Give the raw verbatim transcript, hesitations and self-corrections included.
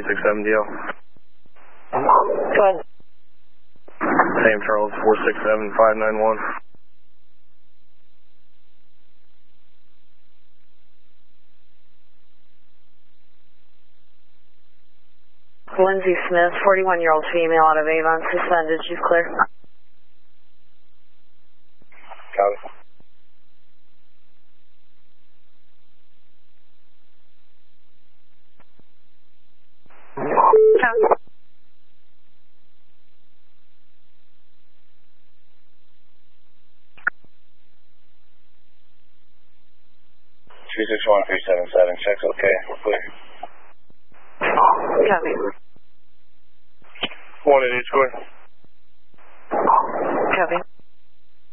six seven D L. Go ahead. Sam Charles, four six seven five nine one. Lindsay Smith, forty-one-year-old female out of Avon, suspended. She's clear. Copy. Copy. two six one three seven seven, checks okay, we're clear. Copy. one eight eight square.